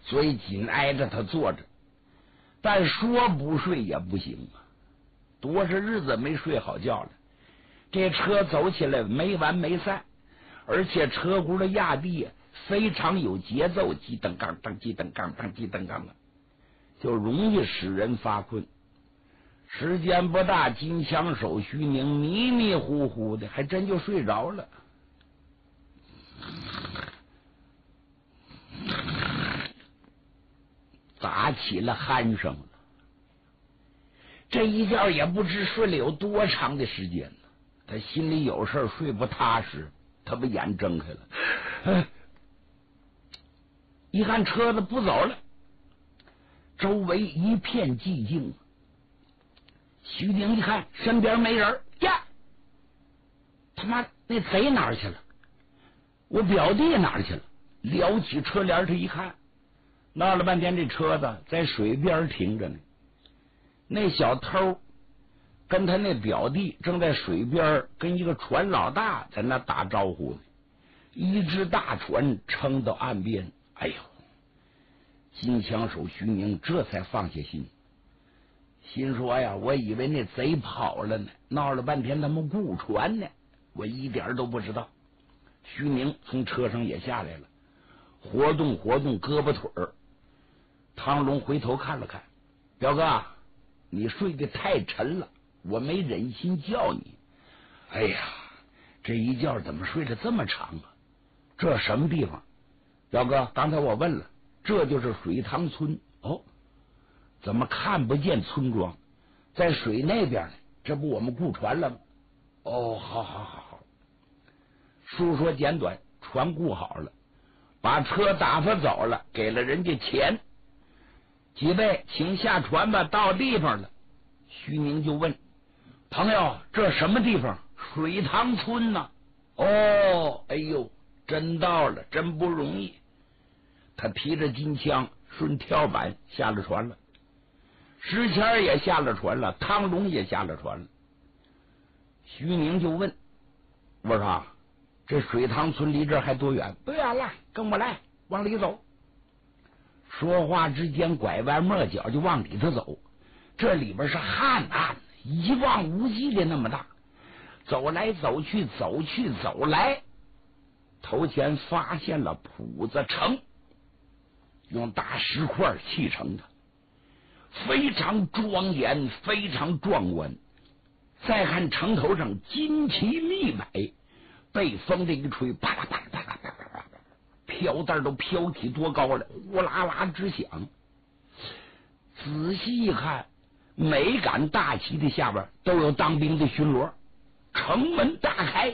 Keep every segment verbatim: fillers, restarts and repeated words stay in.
嘴紧挨着他坐着，但说不睡也不行啊，多少日子没睡好觉了。这车走起来没完没散，而且车轱辘压地非常有节奏，叽噔当当叽噔当当叽噔当的，就容易使人发困。时间不大，金枪手徐宁迷迷糊糊的，还真就睡着了。打起了鼾声了。这一觉也不知睡了有多长的时间呢，他心里有事睡不踏实，他把眼睁开了，哎，一看车子不走了，周围一片寂静。徐宁一看身边没人呀，他妈那贼哪儿去了？我表弟哪儿去了？撩起车帘他一看，闹了半天这车子在水边停着呢。那小偷跟他那表弟正在水边跟一个船老大在那打招呼呢。一只大船撑到岸边，哎呦，金枪手徐宁这才放下心，心说呀，我以为那贼跑了呢，闹了半天他们雇船呢，我一点都不知道。徐宁从车上也下来了，活动活动胳膊腿儿。汤龙回头看了看，表哥，你睡得太沉了，我没忍心叫你。哎呀，这一觉怎么睡得这么长啊？这什么地方？表哥，刚才我问了，这就是水塘村。哦，怎么看不见村庄？在水那边呢，这不我们雇船了吗？哦，好好好好。述说简短，船雇好了，把车打发走了，给了人家钱。几位请下船吧，到地方了。徐宁就问朋友，这什么地方？水塘村呢？哦，哎呦，真到了，真不容易。他提着金枪顺跳板下了船了，石谦也下了船了，汤龙也下了船了。徐宁就问我说，这水塘村离这儿还多远？不远了，跟我来，往里走。说话之间拐弯抹角就往里头走，这里边是旱岸，一望无际的那么大，走来走去走去走来，头前发现了铺子城，用大石块砌成的，非常庄严，非常壮观。再看城头上金旗立摆，被风这一吹，啪啦啪啦啪啦啪啦啪啦，飘带都飘起多高了，呼啦啦直响。仔细一看，每杆大旗的下边都有当兵的巡逻，城门大开。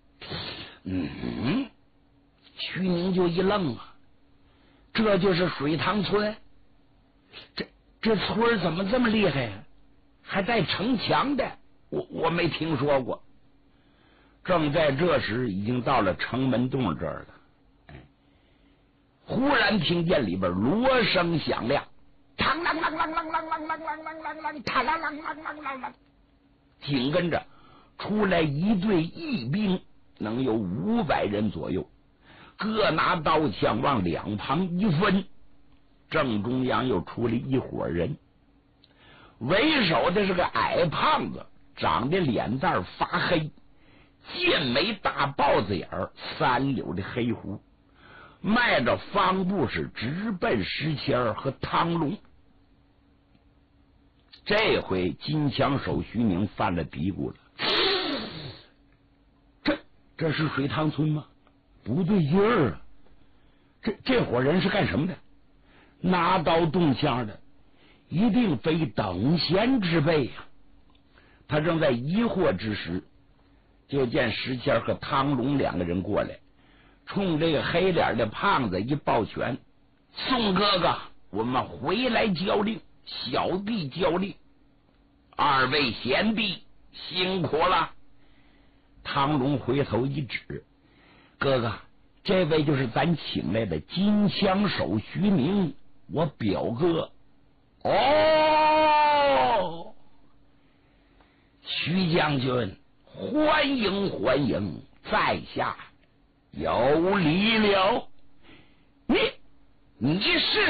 嗯，徐宁就一愣啊，这就是水塘村？这这村怎么这么厉害呀？还带城墙的？我我没听说过。正在这时，已经到了城门洞这儿了。哎，忽然听见里边锣声响亮，嘡啷啷啷啷啷啷啷啷啷啷啷，嘡啷啷啷啷啷啷，紧跟着出来一队义兵，能有五百人左右，各拿刀枪往两旁一分，正中央又出来一伙人，为首的是个矮胖子，长得脸蛋发黑，剑眉大豹子眼儿，三绺的黑胡，迈着方步是直奔石谦和汤龙。这回金枪手徐宁犯了嘀咕了，这这是水塘村吗？不对劲儿啊！这这伙人是干什么的？拿刀动枪的，一定非等闲之辈呀、啊！他正在疑惑之时，就见石谦和汤龙两个人过来，冲这个黑脸的胖子一抱拳：“宋哥哥，我们回来交令，小弟交令，二位贤弟辛苦了。”汤龙回头一指：“哥哥，这位就是咱请来的金枪手徐宁，我表哥。”哦，徐将军，欢迎欢迎，在下有礼了。你你是